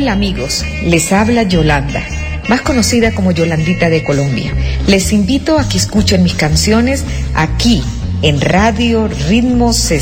Hola amigos, les habla Yolanda, más conocida como Yolandita de Colombia. Les invito a que escuchen mis canciones aquí en Radio Ritmo 60.